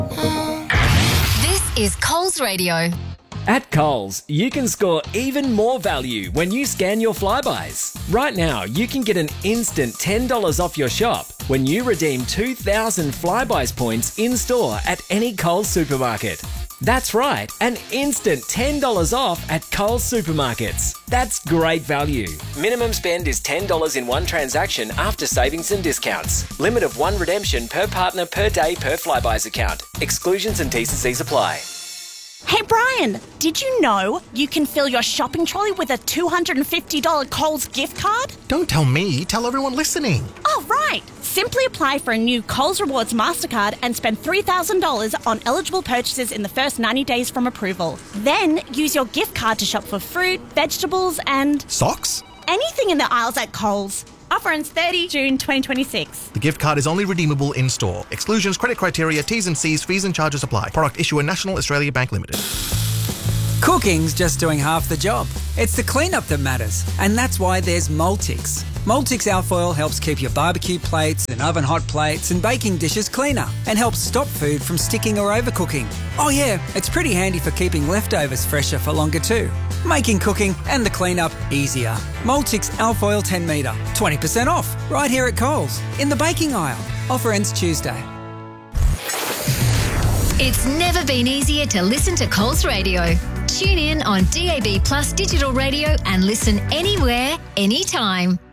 This is Coles Radio. At Coles, you can score even more value when you scan your Flybuys. Right now, you can get an instant $10 off your shop when you redeem 2,000 Flybuys points in-store at any Coles supermarket. That's right, an instant $10 off at Coles supermarkets. That's great value. Minimum spend is $10 in one transaction after savings and discounts. Limit of one redemption per partner per day per Flybuys account. Exclusions and T&Cs apply. Hey Brian, did you know you can fill your shopping trolley with a $250 Coles gift card? Don't tell me, tell everyone listening. Oh, right. Simply apply for a new Coles Rewards MasterCard and spend $3,000 on eligible purchases in the first 90 days from approval. Then use your gift card to shop for fruit, vegetables and... Socks? anything in the aisles at Coles. Offer ends 30 June 2026. The gift card is only redeemable in-store. Exclusions, credit criteria, T's and C's, fees and charges apply. Product issuer National Australia Bank Limited. Cooking's just doing half the job. It's the cleanup that matters, and that's why there's Multix. Multix Alfoil helps keep your barbecue plates and oven hot plates and baking dishes cleaner and helps stop food from sticking or overcooking. Oh yeah, it's pretty handy for keeping leftovers fresher for longer too. Making cooking and the cleanup easier. Multix Alfoil 10 metre, 20% off, right here at Coles, in the baking aisle. Offer ends Tuesday. It's never been easier to listen to Coles Radio. Tune in on DAB+ digital radio and listen anywhere, anytime.